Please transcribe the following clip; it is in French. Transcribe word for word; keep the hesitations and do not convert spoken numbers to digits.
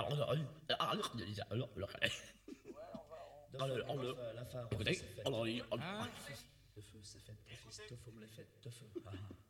alors, alors, alors, alors, alors, De Alors, feu, alors, de feu, la fin, écoutez, c'est fait. alors, alors, Ah, de feu, c'est fait, de feu, de feu, me les fait, de feu. Ah.